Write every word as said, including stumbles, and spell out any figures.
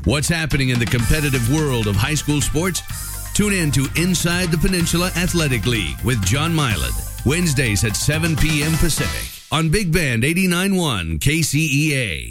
What's happening in the competitive world of high school sports? Tune in to Inside the Peninsula Athletic League with John Milan, Wednesdays at seven p.m. Pacific on Big Band eighty-nine point one K C E A.